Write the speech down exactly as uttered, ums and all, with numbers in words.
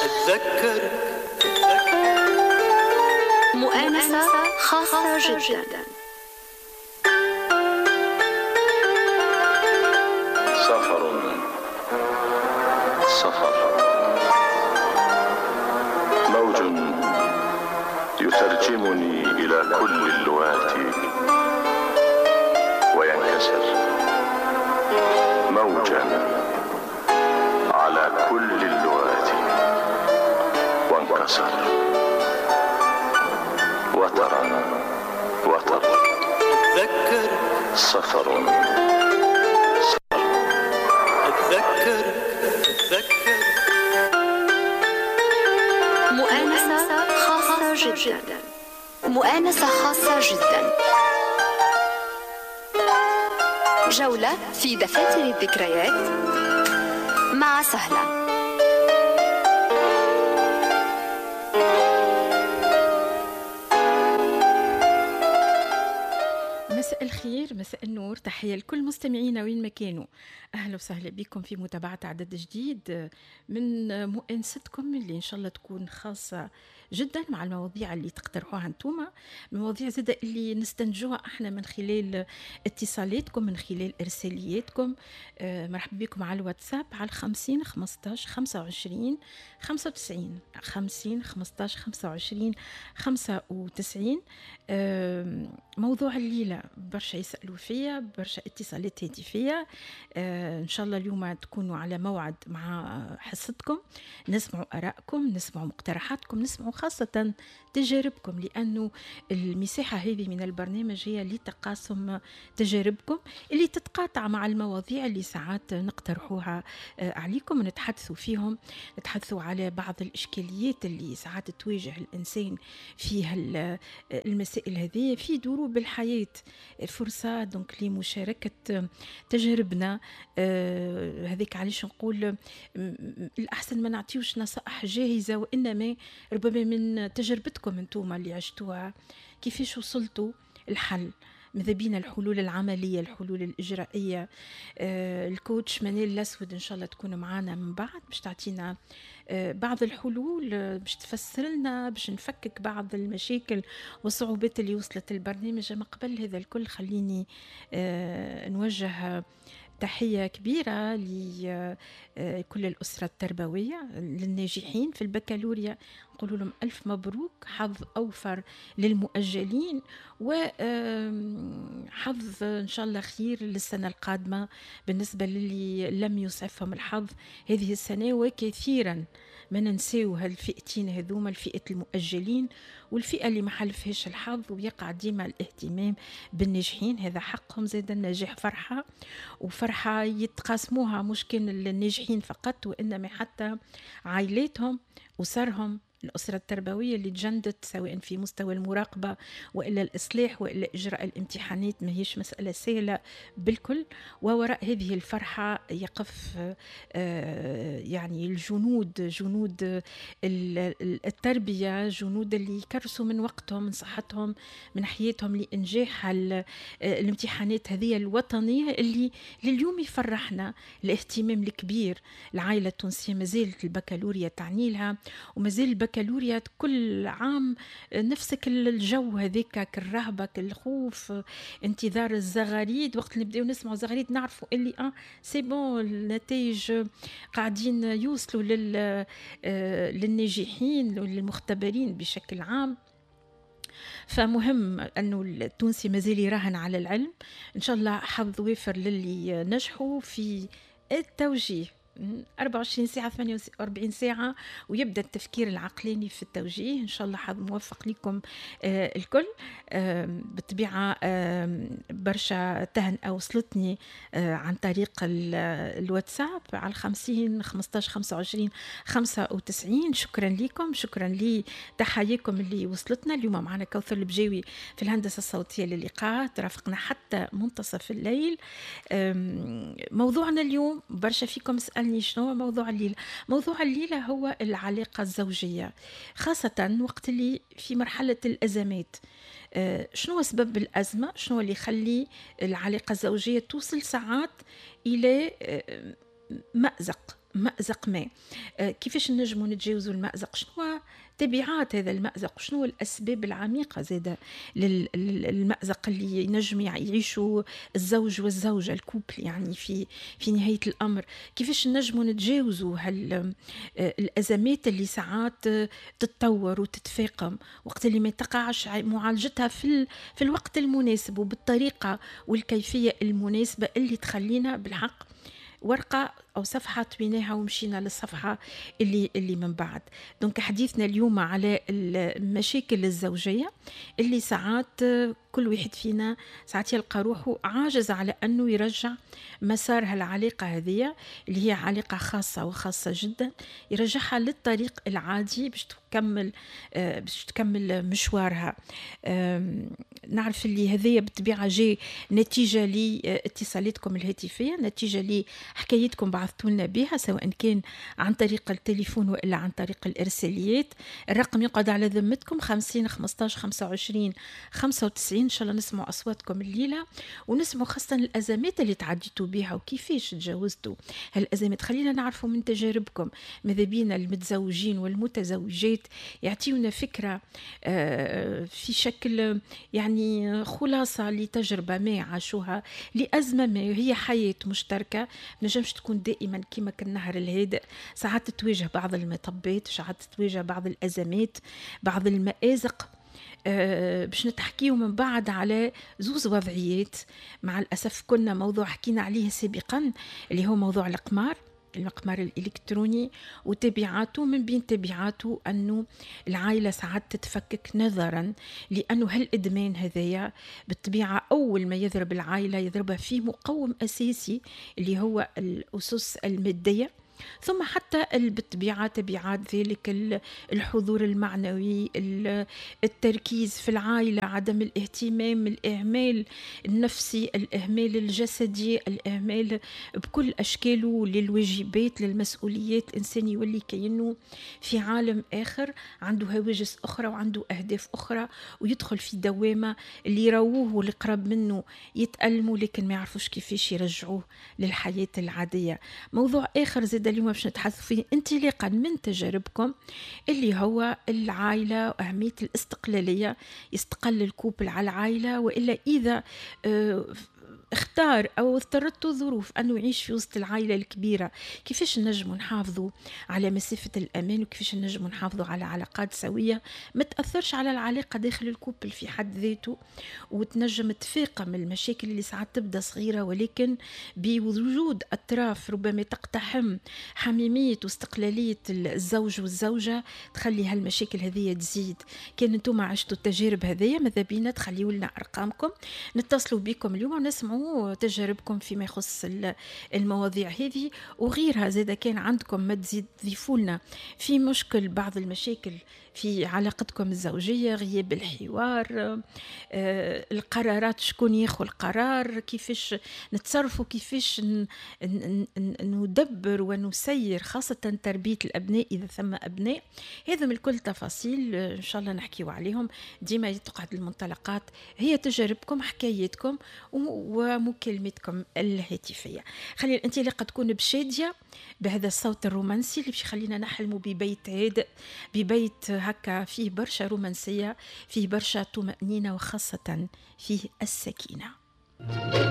أتذكر مؤانسة خاصة جدا. سفر سفر موج يترجمني إلى كل اللغات وينكسر موجا على كل اللغات وانكسر وترى وتر أتذكر سفر أتذكر أتذكر مؤانسة خاصة جدا. مؤانسة خاصة جدا. جولة في دفاتر الذكريات مع سهلة. مساء الخير، مساء النور، تحية لكل مستمعينا وين ما كانوا. أهلا وسهلا بكم في متابعة عدد جديد من مؤانستكم اللي إن شاء الله تكون خاصة جدا مع المواضيع اللي تقترحوها انتوما، مواضيع زادة اللي نستنتجوها احنا من خلال اتصالاتكم، من خلال ارسالياتكم. آه مرحبا بكم على الواتساب على خمسين خمسطاش خمسة وعشرين خمسة وتسعين خمسين خمسطاش خمسة وعشرين خمسة وتسعين. آه موضوع الليلة برشا يسألوا فيا، برشا اتصالات هاتفية. آه ان شاء الله اليوم تكونوا على موعد مع حصتكم، نسمعوا آرائكم، نسمعوا مقترحاتكم، نسمعوا خاصة تجاربكم، لأنه المساحة هذه من البرنامج هي لتقاسم تجاربكم اللي تتقاطع مع المواضيع اللي ساعات نقترحوها عليكم ونتحدثوا فيهم. نتحدثوا على بعض الإشكاليات اللي ساعات تواجه الإنسان في المسائل هذه في دروب الحياة. فرصة دونك لمشاركة تجاربنا. آه هذيك علاش نقول الأحسن ما نعطيوش نصائح جاهزة، وإنما ربما من تجربتكم انتم اللي عشتوها كيفاش وصلتوا الحل. ماذا بينا الحلول العملية، الحلول الإجرائية. آه الكوتش منال الأسود إن شاء الله تكون معنا من بعد باش تعطينا آه بعض الحلول، آه باش تفسر لنا، باش نفكك بعض المشاكل والصعوبات اللي وصلت البرنامج. ما قبل هذا الكل خليني آه نوجه تحية كبيرة لكل الأسرة التربوية، للناجحين في البكالوريا نقول لهم ألف مبروك، حظ أوفر للمؤجلين، وحظ إن شاء الله خير للسنة القادمة بالنسبة للي لم يسعفهم الحظ هذه السنة. وكثيرا ما ننساو هالفئتين هذوما، الفئة المؤجلين والفئة اللي ما حلفهاش الحظ، ويقع ديما الاهتمام بالناجحين. هذا حقهم، زاد النجاح فرحة، وفرحة يتقاسموها مش كان الناجحين فقط، وإنما حتى عائلاتهم، أسرهم، الأسرة التربوية اللي تجندت سواء في مستوى المراقبة وإلا الإصلاح وإلا إجراء الامتحانات. ما هيش مسألة سهلة بالكل. ووراء هذه الفرحة يقف يعني الجنود، جنود التربية، جنود اللي يكرسوا من وقتهم، من صحتهم، من حياتهم لإنجاح الامتحانات هذه الوطنية اللي لليوم يفرحنا. الاهتمام الكبير، العائلة التونسية مازالت البكالوريا تعني لها، ومازال البكالوريا كل عام نفسك الجو هذيك، الرهبة، الخوف، انتظار الزغاريد. وقت اللي نبداو نسمعوا زغاريد نعرفوا اللي اه سي بون النتائج قاعدين يوصلوا لل للناجحين وللمختبرين بشكل عام. فمهم أنه التونسي مازال يراهن على العلم. إن شاء الله حظ وافر للي نجحوا في التوجيه أربعة وعشرين ساعة ثمانية وأربعين ساعة، ويبدأ التفكير العقلاني في التوجيه. إن شاء الله حظ موفق لكم آه الكل. آه بالطبيعة آه برشا تهنئة وصلتني آه عن طريق الواتساب على خمسين خمسطاش خمسة وعشرين خمسة وتسعين. شكرا لكم، شكرا لتحييكم اللي وصلتنا. اليوم معنا كوثر البجاوي في الهندسة الصوتية للقاء، ترافقنا حتى منتصف الليل. آه موضوعنا اليوم برشا فيكم سأل شنو موضوع الليلة. موضوع الليلة هو العلاقة الزوجية، خاصة وقت اللي في مرحلة الأزمات. آه شنو سبب الأزمة؟ شنو اللي يخلي العلاقة الزوجية توصل ساعات إلى آه مأزق مأزق ما. آه، كيفاش نجموا نتجاوزوا المأزق؟ شنو تبعات هذا المأزق وشنو الأسباب العميقة زادة لل- لل- للمأزق اللي ينجم يعيشوا الزوج والزوجة الكوبل يعني في في نهاية الأمر؟ كيفاش نجموا نتجاوزوا هال آه، الأزمات اللي ساعات آه، تتطور وتتفاقم وقت اللي ما تقعش ع- معالجتها في ال- في الوقت المناسب وبالطريقة والكيفية المناسبة اللي تخلينا بالحق ورقة أو صفحة طويناها ومشينا للصفحة اللي اللي من بعد. دونك حديثنا اليوم على المشاكل الزوجية اللي ساعات آه، كل واحد فينا ساعات يلقى روحه عاجز على أنه يرجع مسار هالعلاقة هذه اللي هي علاقة خاصة وخاصة جدا، يرجعها للطريق العادي باش تكمل آه، باش تكمل مشوارها. آم، نعرف اللي هذه بالطبيعة جاي نتيجة لاتصالاتكم الهاتفية، نتيجة لحكايتكم بعثتوا لنا بها سواء كان عن طريق التليفون وإلا عن طريق الإرساليات. الرقم يقعد على ذمتكم خمسين خمسطاش خمسة وعشرين خمسة وتسعين. إن شاء الله نسمع أصواتكم الليلة ونسمع خاصة الأزمات اللي تعديتوا بها وكيفاش تجاوزتوا هالأزمات. خلينا نعرفوا من تجاربكم، ماذا بينا المتزوجين والمتزوجات يعطيونا فكرة آه، في شكل يعني خلاصة لتجربة ما عاشوها، لأزمة ما هي حياة مشتركة. نجمش تكون دائما كما كالنهر الهادئ، ساعات تواجه بعض المطبات، ساعات تواجه بعض الأزمات، بعض المآزق. أه باش نتحكيو من بعد على زوز وضعيات. مع الأسف كنا موضوع حكينا عليه سابقا اللي هو موضوع القمار، القمار الإلكتروني وتبعاته. من بين تبعاته أنه العائلة ساعات تتفكك نظرا لأنه هالإدمان هذايا بالطبيعة أول ما يضرب العائلة يضربها في مقوم أساسي اللي هو الأسس المادية، ثم حتى بالطبيعة تبعات ذلك الحضور المعنوي، التركيز في العائلة، عدم الاهتمام، الإهمال النفسي، الإهمال الجسدي، الإهمال بكل أشكاله للواجبات للمسؤوليات. الإنسان يولي كأنه في عالم آخر عنده هواجس أخرى وعنده أهداف أخرى، ويدخل في دوامة اللي يرووه واللي قرب منه يتألموا لكن ما يعرفوش كيفاش يرجعوه للحياة العادية. موضوع آخر زاد اليوم باش نتحدث فيه انطلاقا من تجاربكم اللي هو العائلة وأهمية الاستقلالية. يستقل الكوبل على العائلة، وإلا إذا اه اختار أو اضطرته الظروف أنه يعيش في وسط العائلة الكبيرة، كيفاش نجموا نحافظوا على مسافة الأمان وكيفاش نجموا نحافظوا على علاقات سوية ما تأثرش على العلاقة داخل الكوبل في حد ذاته، وتنجم تفاقم المشاكل اللي ساعات تبدأ صغيرة ولكن بوجود أطراف ربما تقتحم حميمية واستقلالية الزوج والزوجة تخلي هالمشاكل هذه تزيد. كان انتم عشتوا التجارب هذه ماذا بينا تخليوا لنا أرقامكم نتصلوا بكم اليوم ونسمعوا تجاربكم فيما يخص المواضيع هذه وغيرها. زيدا كان عندكم ما تزيد تضيفوا لنا في مشكل بعض المشاكل في علاقتكم الزوجية، غياب الحوار، آه، القرارات، شكون ياخذ القرار، كيفاش نتصرفوا، كيفاش ندبر ونسير خاصة تربية الأبناء إذا ثم أبناء. هذا من كل تفاصيل إن شاء الله نحكيوا عليهم. ديما تقعد المنطلقات هي تجاربكم، حكايتكم ومكالمتكم الهاتفية. خلي الانطلاقة تكون بشادية بهذا الصوت الرومانسي اللي باش يخلينا نحلموا ببيت هادئ، ببيت هكا فيه برشا رومانسية، فيه برشا طمأنينة، وخاصة فيه السكينة.